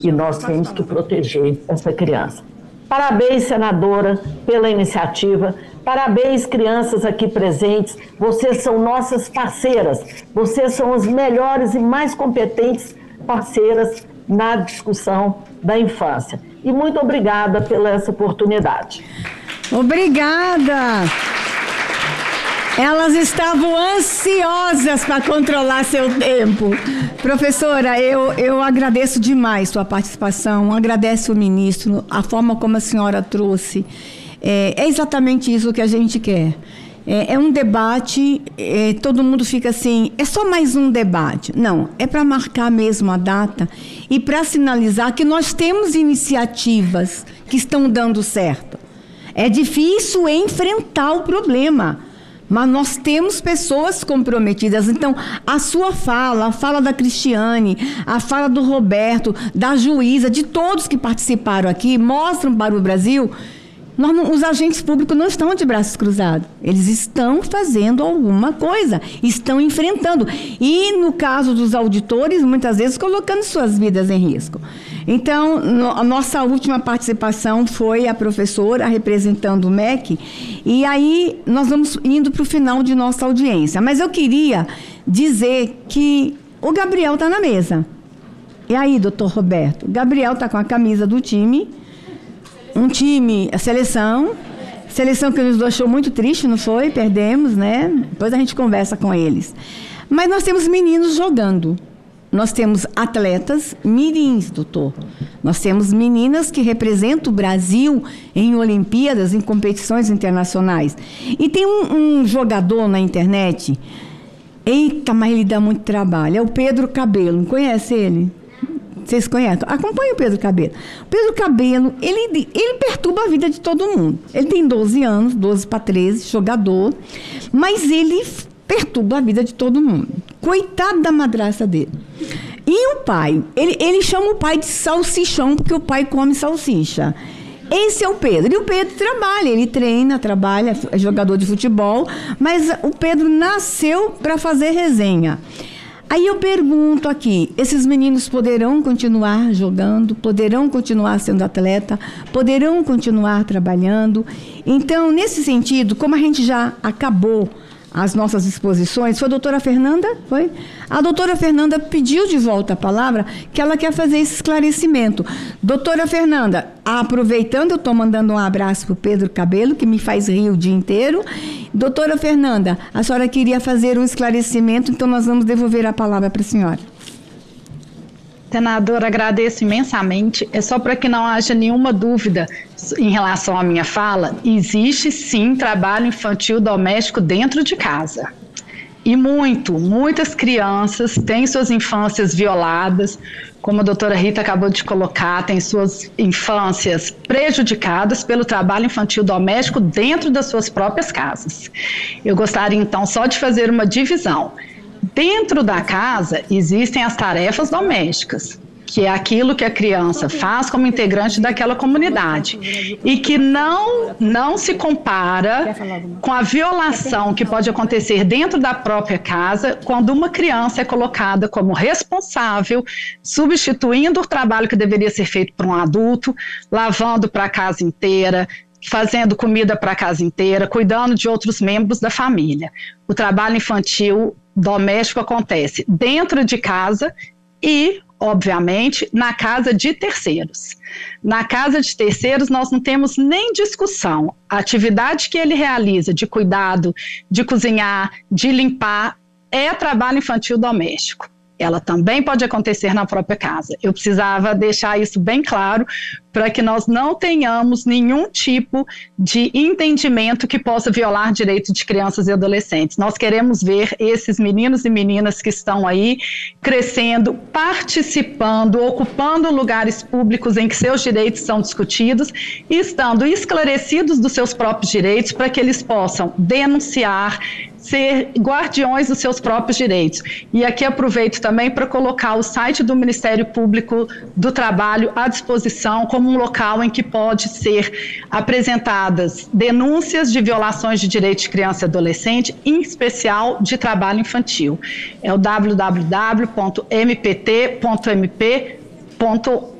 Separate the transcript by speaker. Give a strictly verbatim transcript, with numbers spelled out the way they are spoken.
Speaker 1: e nós temos que proteger essa criança. Parabéns, senadora, pela iniciativa. Parabéns, crianças aqui presentes. Vocês são nossas parceiras. Vocês são as melhores e mais competentes parceiras na discussão da infância. E muito obrigada pela essa oportunidade.
Speaker 2: Obrigada! Elas estavam ansiosas para controlar seu tempo. Professora, eu, eu agradeço demais sua participação, agradeço o ministro, a forma como a senhora trouxe. É, é exatamente isso que a gente quer. É, é um debate, é, todo mundo fica assim, é só mais um debate. Não, é para marcar mesmo a data e para sinalizar que nós temos iniciativas que estão dando certo. É difícil enfrentar o problema, mas nós temos pessoas comprometidas. Então, a sua fala, a fala da Cristiane, a fala do Roberto, da juíza, de todos que participaram aqui, mostram para o Brasil, nós não, os agentes públicos não estão de braços cruzados. Eles estão fazendo alguma coisa, estão enfrentando. E, no caso dos auditores, muitas vezes colocando suas vidas em risco. Então, no, a nossa última participação foi a professora representando o M E C, e aí nós vamos indo para o final de nossa audiência. Mas eu queria dizer que o Gabriel está na mesa. E aí, doutor Roberto? O Gabriel está com a camisa do time, um time, a seleção, seleção que nos deixou muito triste, não foi? Perdemos, né? Depois a gente conversa com eles. Mas nós temos meninos jogando. Nós temos atletas mirins, doutor. Nós temos meninas que representam o Brasil em Olimpíadas, em competições internacionais. E tem um, um jogador na internet, eita, mas ele dá muito trabalho, é o Pedro Cabelo, conhece ele? Vocês conhecem? Acompanha o Pedro Cabelo. O Pedro Cabelo, ele, ele perturba a vida de todo mundo. Ele tem doze anos, doze para treze, jogador, mas ele perturba a vida de todo mundo. Coitado da madraça dele. E o pai, ele, ele chama o pai de salsichão, porque o pai come salsicha. Esse é o Pedro. E o Pedro trabalha, ele treina, trabalha, é jogador de futebol, mas o Pedro nasceu para fazer resenha. Aí eu pergunto aqui, esses meninos poderão continuar jogando, poderão continuar sendo atleta, poderão continuar trabalhando? Então, nesse sentido, como a gente já acabou as nossas exposições, foi a doutora Fernanda? Foi? A doutora Fernanda pediu de volta a palavra, que ela quer fazer esse esclarecimento. Doutora Fernanda, aproveitando, eu estou mandando um abraço para o Pedro Cabelo, que me faz rir o dia inteiro. Doutora Fernanda, a senhora queria fazer um esclarecimento, então nós vamos devolver a palavra para a senhora.
Speaker 3: Senadora, agradeço imensamente. É só para que não haja nenhuma dúvida em relação à minha fala. Existe, sim, trabalho infantil doméstico dentro de casa. E muito, muitas crianças têm suas infâncias violadas, como a doutora Rita acabou de colocar, têm suas infâncias prejudicadas pelo trabalho infantil doméstico dentro das suas próprias casas. Eu gostaria, então, só de fazer uma divisão. Dentro da casa existem as tarefas domésticas, que é aquilo que a criança faz como integrante daquela comunidade e que não, não se compara com a violação que pode acontecer dentro da própria casa quando uma criança é colocada como responsável, substituindo o trabalho que deveria ser feito por um adulto, lavando para a casa inteira, fazendo comida para a casa inteira, cuidando de outros membros da família. O trabalho infantil doméstico acontece dentro de casa e, obviamente, na casa de terceiros. Na casa de terceiros, nós não temos nem discussão. A atividade que ele realiza de cuidado, de cozinhar, de limpar, é trabalho infantil doméstico. Ela também pode acontecer na própria casa. Eu precisava deixar isso bem claro para que nós não tenhamos nenhum tipo de entendimento que possa violar direitos de crianças e adolescentes. Nós queremos ver esses meninos e meninas que estão aí crescendo, participando, ocupando lugares públicos em que seus direitos são discutidos e estando esclarecidos dos seus próprios direitos para que eles possam denunciar, ser guardiões dos seus próprios direitos. E aqui aproveito também para colocar o site do Ministério Público do Trabalho à disposição como um local em que pode ser apresentadas denúncias de violações de direitos de criança e adolescente, em especial de trabalho infantil. É o w w w ponto m p t ponto m p ponto